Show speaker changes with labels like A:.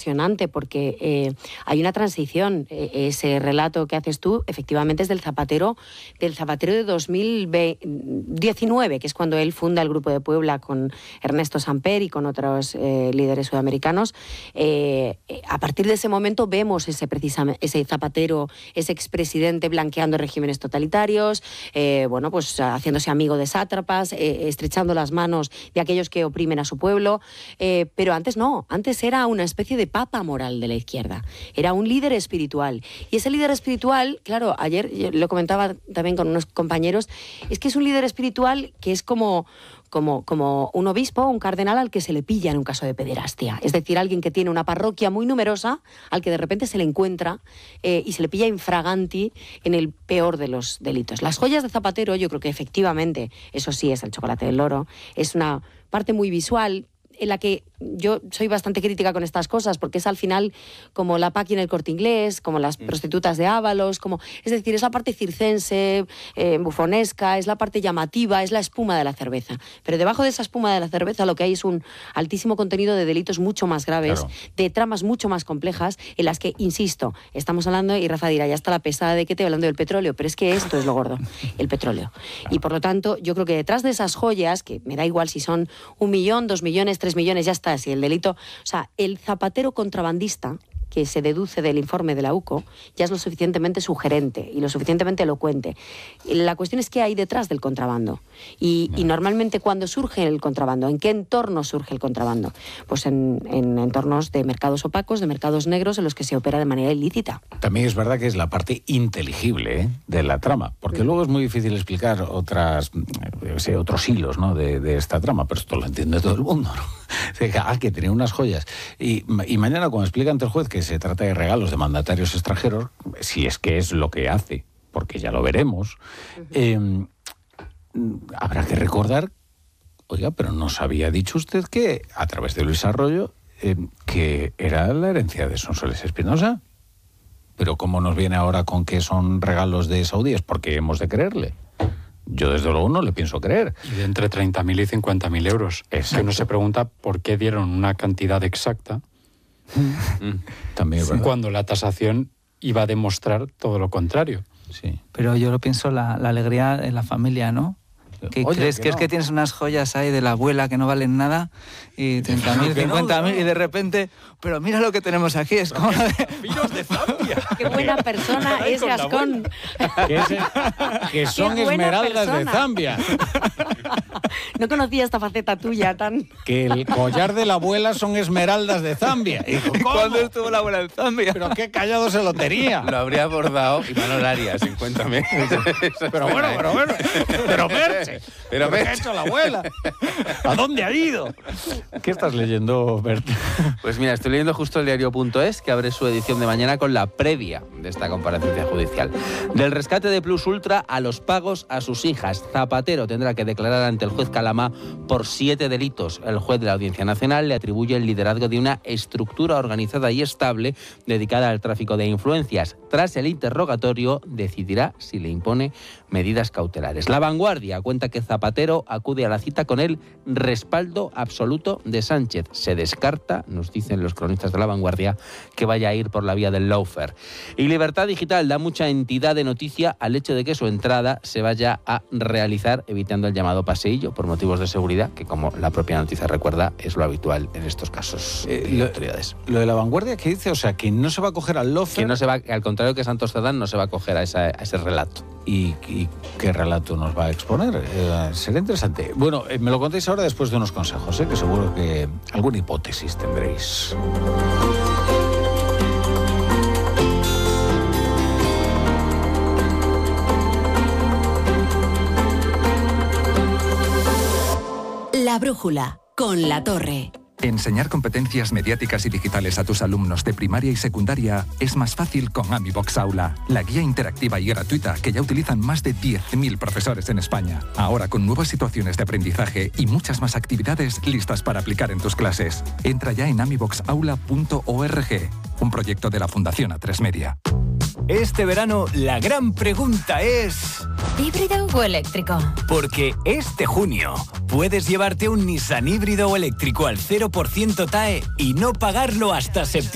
A: ilusionante porque hay una transición. Ese relato que haces tú, efectivamente, es del Zapatero de 2019, que es cuando él funda el Grupo de Puebla con Ernesto Samper y con otros líderes sudamericanos. A partir de ese momento vemos ese Zapatero, ese expresidente blanqueando regímenes totalitarios, pues haciéndose amigo de sátrapas, estrechando las manos de aquellos que oprimen a su pueblo, pero antes no, antes era una especie de papa moral de la izquierda, era un líder espiritual, y ese líder espiritual, claro, ayer yo lo comentaba también con unos compañeros, es que es un líder espiritual que es como un obispo, un cardenal al que se le pilla en un caso de pederastia. Es decir, alguien que tiene una parroquia muy numerosa, al que de repente se le encuentra y se le pilla infraganti en el peor de los delitos. Las joyas de Zapatero, yo creo que efectivamente, eso sí es el chocolate del loro, es una parte muy visual, en la que yo soy bastante crítica con estas cosas, porque es al final como la Paqui en el Corte Inglés, como las prostitutas de Ábalos, es decir, es la parte circense, bufonesca, es la parte llamativa, es la espuma de la cerveza. Pero debajo de esa espuma de la cerveza lo que hay es un altísimo contenido de delitos mucho más graves, claro, de tramas mucho más complejas, en las que, insisto, estamos hablando, y Rafa dirá, ya está la pesada de que te hablando del petróleo, pero es que esto es lo gordo, el petróleo. Y por lo tanto, yo creo que detrás de esas joyas, que me da igual si son 1 millón, 2 millones, 3 millones, ya está, si el delito... O sea, el Zapatero contrabandista, que se deduce del informe de la UCO, ya es lo suficientemente sugerente y lo suficientemente elocuente. La cuestión es qué hay detrás del contrabando. Y normalmente, ¿cuándo surge el contrabando? ¿En qué entorno surge el contrabando? Pues en entornos de mercados opacos, de mercados negros, en los que se opera de manera ilícita.
B: También es verdad que es la parte inteligible de la trama, porque luego es muy difícil explicar otros hilos, ¿no?, de esta trama, pero esto lo entiende todo el mundo, ¿no? Que tenía unas joyas. Y mañana, cuando explica ante el juez que se trata de regalos de mandatarios extranjeros, si es que es lo que hace, porque ya lo veremos, habrá que recordar, oiga, pero nos había dicho usted que, a través de Luis Arroyo, que era la herencia de Sonsoles Espinosa. Pero ¿cómo nos viene ahora con que son regalos de saudíes? Porque hemos de creerle. Yo, desde luego, no le pienso creer.
C: Y de entre 30.000 y 50.000 euros.
B: Exacto.
C: Que uno se pregunta por qué dieron una cantidad exacta
B: también es verdad,
C: cuando la tasación iba a demostrar todo lo contrario.
B: Sí.
D: Pero yo lo pienso, la alegría de la familia, ¿no? ¿Qué crees? Que es que tienes unas joyas ahí de la abuela que no valen nada, y 30.000, 50.000, y de repente, pero mira lo que tenemos aquí, es como
C: ¡Vinos de Zambia!
A: ¡Qué buena persona es Gascón!
B: Que son esmeraldas de Zambia.
A: No conocía esta faceta tuya tan...
B: Que el collar de la abuela son esmeraldas de Zambia.
D: ¿Cuándo estuvo la abuela en Zambia?
B: Pero qué callado se lo tenía.
E: Lo habría bordado Imanol Arias, cuéntame.
B: Pero Merche.
E: Pero
B: ¿qué ha hecho la abuela? ¿A dónde ha ido? ¿Qué estás leyendo, Bert?
E: Pues mira, estoy leyendo justo el diario.es, que abre su edición de mañana con la previa de esta comparecencia judicial. Del rescate de Plus Ultra a los pagos a sus hijas. Zapatero tendrá que declarar ante el juez Calamá por 7 delitos. El juez de la Audiencia Nacional le atribuye el liderazgo de una estructura organizada y estable dedicada al tráfico de influencias. Tras el interrogatorio, decidirá si le impone medidas cautelares. La Vanguardia cuenta que Zapatero acude a la cita con el respaldo absoluto de Sánchez. Se descarta, nos dicen los cronistas de La Vanguardia, que vaya a ir por la vía del lawfare. Y Libertad Digital da mucha entidad de noticia al hecho de que su entrada se vaya a realizar evitando el llamado paseillo por motivos de seguridad, que, como la propia noticia recuerda, es lo habitual en estos casos de autoridades.
B: Lo de La Vanguardia, ¿qué dice? O sea, que no se va a coger al lawfare.
E: Que no se va, al contrario que Santos Cerdán, no se va a coger a ese relato.
B: ¿Y qué relato nos va a exponer? Será interesante. Bueno, me lo contéis ahora después de unos consejos, que seguro que alguna hipótesis tendréis.
F: La brújula, con La Torre.
G: Enseñar competencias mediáticas y digitales a tus alumnos de primaria y secundaria es más fácil con AmiBox Aula, la guía interactiva y gratuita que ya utilizan más de 10.000 profesores en España. Ahora con nuevas situaciones de aprendizaje y muchas más actividades listas para aplicar en tus clases. Entra ya en amiboxaula.org, un proyecto de la Fundación A3 Media.
H: Este verano la gran pregunta es...
I: ¿híbrido o eléctrico?
H: Porque este junio puedes llevarte un Nissan híbrido o eléctrico al 0% TAE y no pagarlo hasta septiembre.